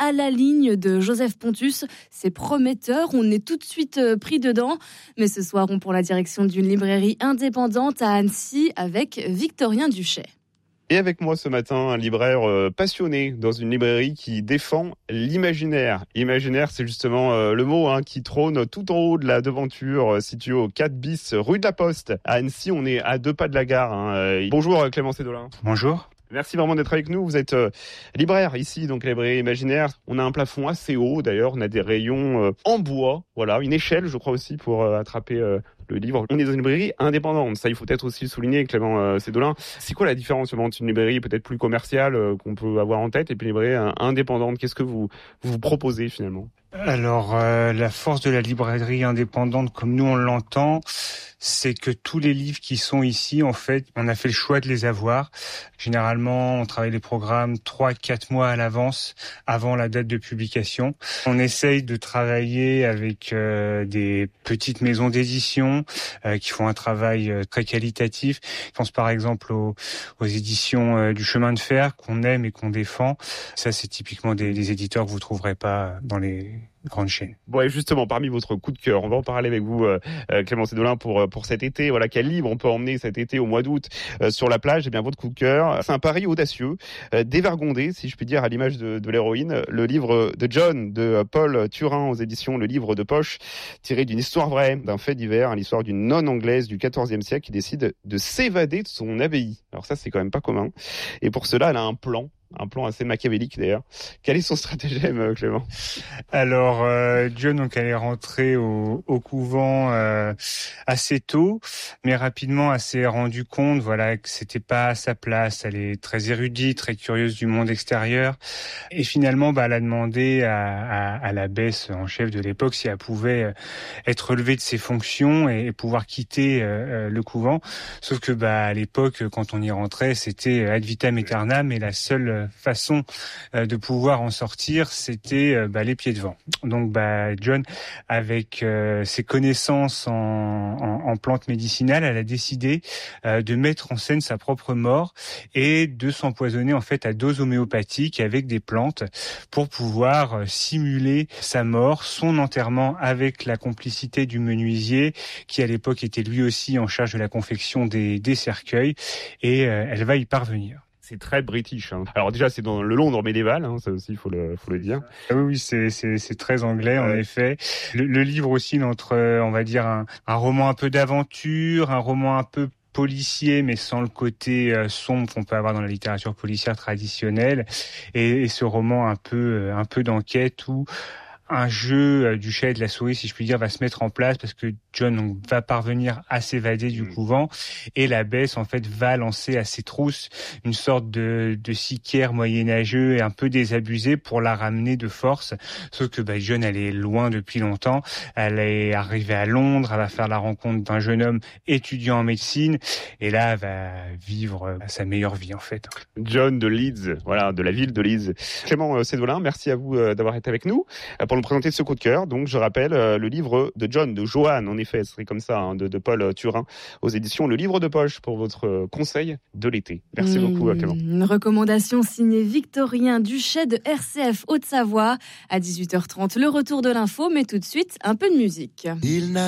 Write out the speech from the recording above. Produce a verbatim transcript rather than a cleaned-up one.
à la ligne de Joseph Pontus. C'est prometteur, on est tout de suite pris dedans. Mais ce soir, on prend la direction d'une librairie indépendante à Annecy avec Victorien Duchet. Et avec moi ce matin, un libraire passionné dans une librairie qui défend l'imaginaire. Imaginaire, c'est justement le mot hein, qui trône tout en haut de la devanture, située au quatre bis rue de la Poste. À Annecy, on est à deux pas de la gare. Hein. Bonjour Clément Sédolin. Bonjour. Merci vraiment d'être avec nous. Vous êtes euh, libraire ici, donc la librairie Imaginaire. On a un plafond assez haut d'ailleurs. On a des rayons euh, en bois. Voilà, une échelle, je crois aussi, pour euh, attraper euh, le livre. On est dans une librairie indépendante. Ça, il faut peut-être aussi le souligner, Clément euh, Sédolin. C'est quoi la différence entre une librairie peut-être plus commerciale euh, qu'on peut avoir en tête et puis une librairie euh, indépendante? Qu'est-ce que vous vous proposez finalement? Alors, euh, la force de la librairie indépendante, comme nous on l'entend, c'est que tous les livres qui sont ici, en fait, on a fait le choix de les avoir. Généralement, on travaille les programmes trois quatre mois à l'avance, avant la date de publication. On essaye de travailler avec euh, des petites maisons d'édition euh, qui font un travail euh, très qualitatif. Je pense par exemple aux, aux éditions euh, du Chemin de Fer qu'on aime et qu'on défend. Ça, c'est typiquement des, des éditeurs que vous trouverez pas dans les grande chaîne. Bon, et justement, parmi votre coup de cœur, on va en parler avec vous, euh, Clément Sédolin, pour pour cet été. Voilà, quel livre on peut emmener cet été au mois d'août euh, sur la plage? Eh bien, votre coup de cœur, c'est un pari audacieux, euh, dévergondé, si je puis dire, à l'image de, de l'héroïne, le livre de John de Paul Turin aux éditions Le Livre de Poche, tiré d'une histoire vraie, d'un fait divers, l'histoire d'une nonne anglaise du quatorzième siècle qui décide de s'évader de son abbaye. Alors ça, c'est quand même pas commun. Et pour cela, elle a un plan. Un plan assez machiavélique d'ailleurs. Quel est son stratagème, Clément? Alors, euh, John, donc, elle est rentrée au, au couvent euh, assez tôt, mais rapidement, elle s'est rendue compte, voilà, que c'était pas à sa place. Elle est très érudite, très curieuse du monde extérieur, et finalement, bah, elle a demandé à, à, à l'abbesse en chef de l'époque si elle pouvait être relevée de ses fonctions et, et pouvoir quitter euh, le couvent. Sauf que, bah, à l'époque, quand on y rentrait, c'était ad vitam aeternam, et la seule façon euh, de pouvoir en sortir, c'était euh, bah, les pieds devant. Donc bah, John, avec euh, ses connaissances en, en, en plantes médicinales, elle a décidé euh, de mettre en scène sa propre mort et de s'empoisonner en fait à dose homéopathique avec des plantes pour pouvoir euh, simuler sa mort, son enterrement avec la complicité du menuisier qui à l'époque était lui aussi en charge de la confection des, des cercueils, et euh, elle va y parvenir. C'est très british. Hein. Alors déjà, c'est dans le Londres médiéval, hein, ça aussi, il faut le, faut le dire. Ah oui, oui, c'est, c'est, c'est très anglais, ouais. En effet. Le, le livre aussi, entre, on va dire, un, un roman un peu d'aventure, un roman un peu policier, mais sans le côté euh, sombre qu'on peut avoir dans la littérature policière traditionnelle, et, et ce roman un peu, un peu d'enquête où un jeu du chat et de la souris, si je puis dire, va se mettre en place parce que John donc, va parvenir à s'évader du mmh. couvent, et l'abbesse en fait va lancer à ses trousses une sorte de, de sicaire moyenâgeux et un peu désabusé pour la ramener de force. Sauf que bah, John, elle est loin depuis longtemps. Elle est arrivée à Londres, elle va faire la rencontre d'un jeune homme étudiant en médecine, et là, elle va vivre sa meilleure vie en fait. John de Leeds, voilà, de la ville de Leeds. Clément Sédolin, merci à vous d'avoir été avec nous pour nous présenter ce coup de cœur. Donc, je rappelle euh, le livre de John, de Johan, en effet, ce serait comme ça, hein, de, de Paul Turin, aux éditions Le Livre de Poche, pour votre euh, conseil de l'été. Merci mmh, beaucoup, Clément. Une recommandation signée Victorien Duchet de R C F Haute-Savoie. À dix-huit heures trente, le retour de l'info, mais tout de suite, un peu de musique. Il n'a